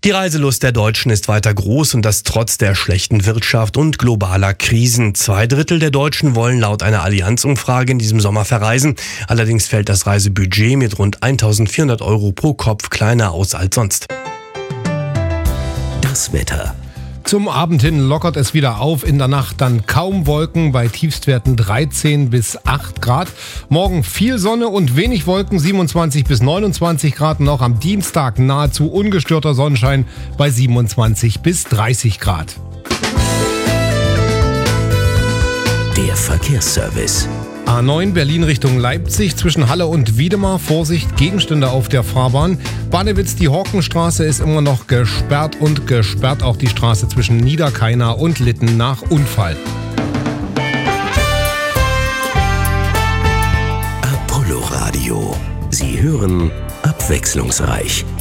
Die Reiselust der Deutschen ist weiter groß und das trotz der schlechten Wirtschaft und globaler Krisen. 2/3 der Deutschen wollen laut einer Allianz-Umfrage in diesem Sommer verreisen. Allerdings fällt das Reisebudget mit rund 1.400 € pro Kopf kleiner aus als sonst. Das Wetter. Zum Abend hin lockert es wieder auf, in der Nacht dann kaum Wolken bei Tiefstwerten 13 bis 8 Grad. Morgen viel Sonne und wenig Wolken, 27 bis 29 Grad. Noch am Dienstag nahezu ungestörter Sonnenschein bei 27 bis 30 Grad. Der Verkehrsservice. A9 Berlin Richtung Leipzig zwischen Halle und Wiedemar. Vorsicht, Gegenstände auf der Fahrbahn. Barnewitz, die Horkenstraße ist immer noch gesperrt und gesperrt auch die Straße zwischen Niederkaina und Litten nach Unfall. Apollo Radio. Sie hören abwechslungsreich.